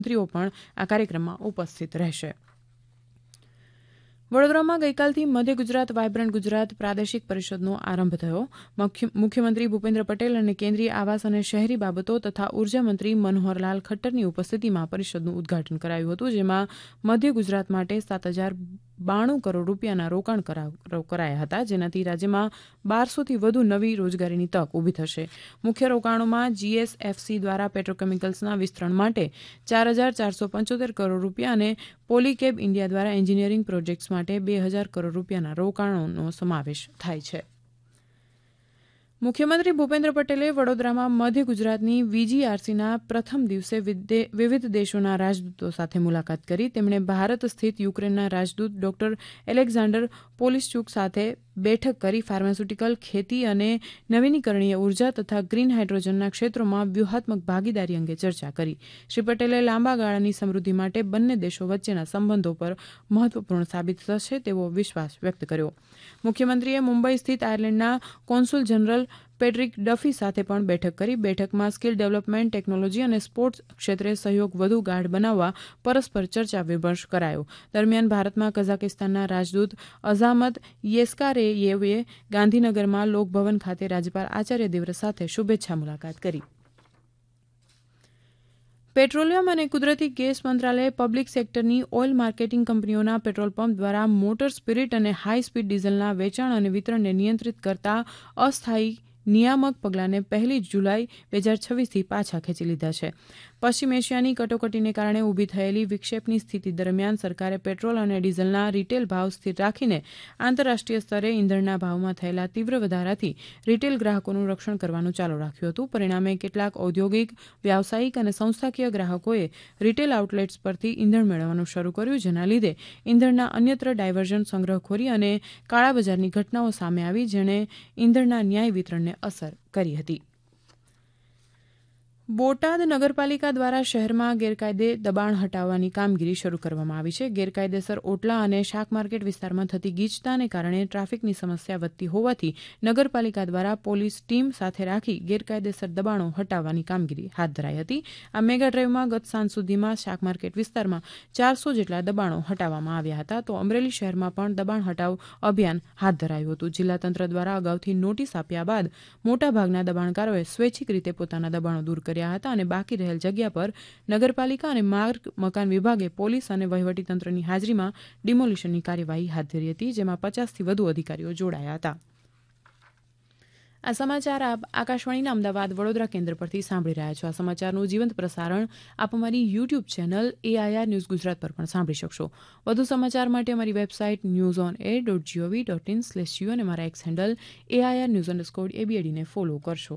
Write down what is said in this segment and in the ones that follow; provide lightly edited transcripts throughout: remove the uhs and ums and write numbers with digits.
મંત્રીઓ પણ આ કાર્યક્રમમાં ઉપસ્થિત રહેશે. વડોદરામાં ગઈકાલથી મધ્ય ગુજરાત વાયબ્રન્ટ ગુજરાત પ્રાદેશિક પરિષદનો આરંભ થયો. મુખ્યમંત્રી ભૂપેન્દ્ર પટેલ અને કેન્દ્રીય આવાસ અને શહેરી બાબતો તથા ઉર્જા મંત્રી મનોહરલાલ ખટ્ટરની ઉપસ્થિતિમાં પરિષદનું ઉદ્ઘાટન કરાયું હતું, જેમાં મધ્ય ગુજરાત માટે 7,092 કરોડ રૂપિયાના રોકાણ કરાયા હતા, જેનાથી રાજ્યમાં 1200થી વધુ નવી રોજગારીની તક ઊભી થશે. મુખ્ય રોકાણોમાં જીએસએફસી દ્વારા પેટ્રોકેમિકલ્સના વિસ્તરણ માટે 4,475 કરોડ રૂપિયા અને પોલીકેબ ઇન્ડિયા દ્વારા એન્જિનિયરિંગ પ્રોજેક્ટ્સ માટે 2,000 કરોડ રૂપિયાના રોકાણોનો સમાવેશ થાય છે. મુખ્યમંત્રી ભૂપેન્દ્ર પટેલે વડોદરામાં મધ્ય ગુજરાતની વીજીઆરસીના પ્રથમ દિવસે વિવિધ દેશોના રાજદૂતો સાથે મુલાકાત કરી. તેમણે ભારત સ્થિત યુક્રેનના રાજદૂત ડોક્ટર એલેક્ઝાન્ડર પોલિશ્ચુક સાથે બેઠક કરી ફાર્માસ્યુટિકલ, ખેતી અને નવીનીકરણીય ઉર્જા તથા ગ્રીન હાઇડ્રોજનના ક્ષેત્રોમાં વ્યૂહાત્મક ભાગીદારી અંગે ચર્ચા કરી. શ્રી પટેલે લાંબા ગાળાની સમૃદ્ધિ માટે બંને દેશો વચ્ચેના સંબંધો પર મહત્વપૂર્ણ સાબિત થશે તેવો વિશ્વાસ વ્યક્ત કર્યો. મુખ્યમંત્રીએ મુંબઈ સ્થિત આયર્લેન્ડના કોન્સુલ જનરલ પેટ્રિક ડફી સાથે પણ બેઠક કરી. બેઠકમાં સ્કિલ ડેવલપમેન્ટ, ટેકનોલોજી અને સ્પોર્ટ્સ ક્ષેત્રે સહયોગ વધુ ગાઢ બનાવવા પરસ્પર ચર્ચા વિમર્શ કરાયો. દરમિયાન ભારતમાં કઝાકિસ્તાનના રાજદૂત અઝામત યેસ્કારેયેવે ગાંધીનગરમાં લોકભવન ખાતે રાજ્યપાલ આચાર્ય દેવવ્રત સાથે શુભેચ્છા મુલાકાત કરી. પેટ્રોલિયમ અને કુદરતી ગેસ મંત્રાલયે પબ્લિક સેક્ટરની ઓઇલ માર્કેટિંગ કંપનીઓના પેટ્રોલ પંપ દ્વારા મોટર સ્પિરિટ અને હાઈ સ્પીડ ડીઝલના વેચાણ અને વિતરણને નિયંત્રિત કરતા અસ્થાયી નિયામક પગલાંને 1 જુલાઈ 2026થી પાછા ખેંચી લીધા છે. પશ્ચિમ એશિયાની કટોકટીને કારણે ઊભી થયેલી વિક્ષેપની સ્થિતિ દરમિયાન સરકારે પેટ્રોલ અને ડીઝલના રિટેલ ભાવ સ્થિર રાખીને આંતરરાષ્ટ્રીય સ્તરે ઇંધણના ભાવમાં થયેલા તીવ્ર વધારાથી રિટેલ ગ્રાહકોનું રક્ષણ કરવાનું ચાલુ રાખ્યું હતું. પરિણામે કેટલાક ઔદ્યોગિક, વ્યાવસાયિક અને સંસ્થાકીય ગ્રાહકોએ રિટેલ આઉટલેટ્સ પરથી ઇંધણ મેળવવાનું શરૂ કર્યું, જેના લીધે ઇંધણના અન્યત્ર ડાયવર્ઝન, સંગ્રહખોરી અને કાળાબજારની ઘટનાઓ સામે આવી, જેણે ઇંધણના ન્યાયી વિતરણને અસર કરી હતી. બોટાદ નગરપાલિકા દ્વારા શહેરમાં ગેરકાયદે દબાણ હટાવવાની કામગીરી શરૂ કરવામાં આવી છે. ગેરકાયદેસર ઓટલા અને શાક માર્કેટ વિસ્તારમાં થતી ગીચતાને કારણે ટ્રાફિકની સમસ્યા વધતી હોવાથી નગરપાલિકા દ્વારા પોલીસ ટીમ સાથે રાખી ગેરકાયદેસર દબાણો હટાવવાની કામગીરી હાથ ધરાઈ હતી. આ મેગા ડ્રાઈવમાં ગત સાંજ સુધીમાં શાક માર્કેટ વિસ્તારમાં 400 જેટલા દબાણો હટાવવામાં આવ્યા હતા. તો અમરેલી શહેરમાં પણ દબાણ હટાવ અભિયાન હાથ ધરાયું હતું. જિલ્લા તંત્ર દ્વારા અગાઉથી નોટિસ આપ્યા બાદ મોટાભાગના દબાણકારોએ સ્વૈચ્છિક રીતે પોતાના દબાણો દૂર કર્યા હતા અને બાકી રહેલ જગ્યા પર નગરપાલિકા અને માર્ગ મકાન વિભાગે પોલીસ અને વહીવટીતંત્રની હાજરીમાં ડિમોલિશનની કાર્યવાહી હાથ ધરી હતી, જેમાં 50થી વધુ અધિકારીઓ જોડાયા હતા. આ સમાચાર આપ આકાશવાણીના અમદાવાદ વડોદરા કેન્દ્ર પરથી સાંભળી રહ્યા છો. આ સમાચારનું જીવંત પ્રસારણ આપ અમારી YouTube channel AIR news Gujarat પર પણ સાંભળી શકશો. વધુ સમાચાર માટે અમારી વેબસાઇટ newsonair.gov.in/u અને મારા એક્સ હેન્ડલ AIR_news_abd ને ફોલો કરશો.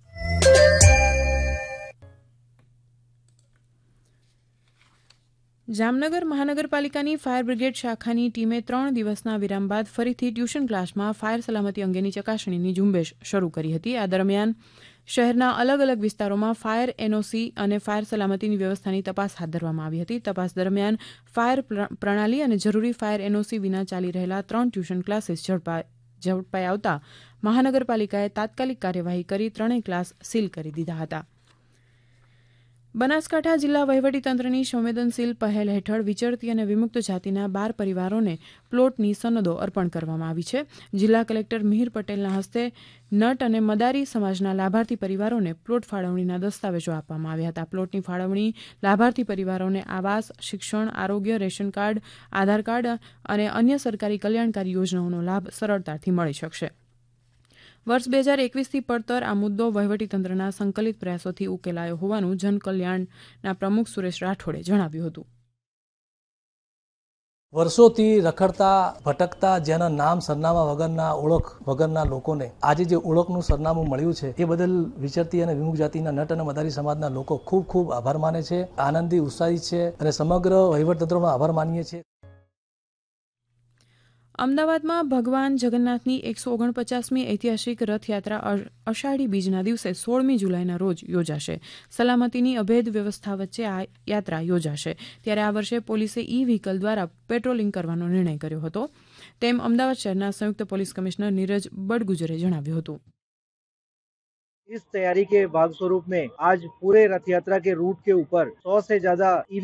જામનગર મહાનગરપાલિકાની ફાયર બ્રિગેડ શાખાની ટીમે 3 દિવસના વિરામ બાદ ફરીથી ટ્યુશન ક્લાસમાં ફાયર સલામતી અંગેની ચકાસણીની ઝુંબેશ શરૂ કરી હતી. આ દરમિયાન શહેરના અલગ અલગ વિસ્તારોમાં ફાયર એનઓસી અને ફાયર સલામતીની વ્યવસ્થાની તપાસ હાથ ધરવામાં આવી હતી. તપાસ દરમિયાન ફાયર પ્રણાલી અને જરૂરી ફાયર એનઓસી વિના ચાલી રહેલા 3 ટ્યુશન ક્લાસીસ ઝડપાઈ આવતા મહાનગરપાલિકાએ તાત્કાલિક કાર્યવાહી કરી 3 ક્લાસ સીલ કરી દીધા હતા. બનાસકાંઠા જિલ્લા વહીવટીતંત્રની સંવેદનશીલ પહેલ હેઠળ વિચરતી અને વિમુક્ત જાતિના 12 પરિવારોને પ્લોટની સનદો અર્પણ કરવામાં આવી છે. જિલ્લા કલેક્ટર મિહિર પટેલના હસ્તે નટ અને મદારી સમાજના લાભાર્થી પરિવારોને પ્લોટ ફાળવણીના દસ્તાવેજો આપવામાં આવ્યા હતા. પ્લોટની ફાળવણી લાભાર્થી પરિવારોને આવાસ, શિક્ષણ, આરોગ્ય, રેશન કાર્ડ, આધાર કાર્ડ અને અન્ય સરકારી કલ્યાણકારી યોજનાઓનો લાભ સરળતાથી મળી શકશે. વર્ષ 2021થી પડતર આ મુદ્દો વહીવટીતંત્રના સંકલિત પ્રયાસોથી ઉકેલાયો હોવાનું જનકલ્યાણના પ્રમુખ સુરેશ રાઠોડે જણાવ્યું હતું. વર્ષોથી રખડતા, ભટકતા, જેના નામ સરનામા વગરના, ઓળખ વગરના લોકોને આજે જે ઓળખનું સરનામું મળ્યું છે એ બદલ વિચરતી અને વિમુક્ત જાતિના નટ અને મદારી સમાજના લોકો ખૂબ ખૂબ આભાર માને છે, આનંદી, ઉત્સાહિત છે અને સમગ્ર વહીવટતંત્રનો આભાર માનીએ છીએ. અમદાવાદમાં ભગવાન જગન્નાથની 149મી ઐતિહાસિક રથયાત્રા અષાઢી બીજના દિવસે 16મી જુલાઈના રોજ યોજાશે. સલામતીની અભેદ વ્યવસ્થા વચ્ચે આ યાત્રા યોજાશે. ત્યારે આ વર્ષે પોલીસે વ્હીકલ દ્વારા પેટ્રોલિંગ કરવાનો નિર્ણય કર્યો હતો, તેમ અમદાવાદ શહેરના સંયુક્ત પોલીસ કમિશનર નીરજ બડગુજરે જણાવ્યું હતું. इस तैयारी के भाग स्वरूप में आज पूरे रथ यात्रा के रूट के ऊपर 100 से ज्यादा